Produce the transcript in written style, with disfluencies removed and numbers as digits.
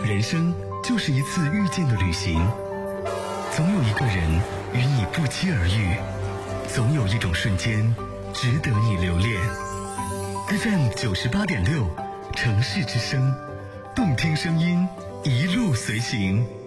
人生就是一次遇见的旅行，总有一个人与你不期而遇，总有一种瞬间值得你留恋。FM 98.6，城市之声，动听声音，一路随行。